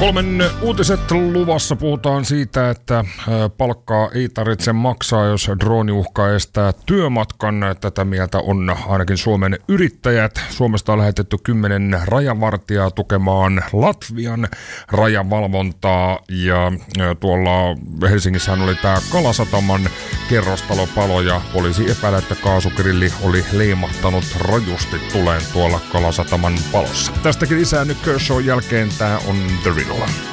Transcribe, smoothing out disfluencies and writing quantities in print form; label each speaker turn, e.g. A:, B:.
A: 3 uutiset luvassa. Puhutaan siitä, että palkkaa ei tarvitse maksaa, jos drooniuhka estää työmatkan. Tätä mieltä on ainakin Suomen yrittäjät. Suomesta on lähetetty 10 rajavartijaa tukemaan Latvian rajavalvontaa. Ja tuolla Helsingissähän oli tämä Kalasataman kerrostalopalo ja poliisi epäilee, että kaasugrilli oli leimahtanut rajusti tuleen tuolla Kalasataman palossa. Tästäkin lisää nyt Kershaw jälkeen. Tämä on The Riddle.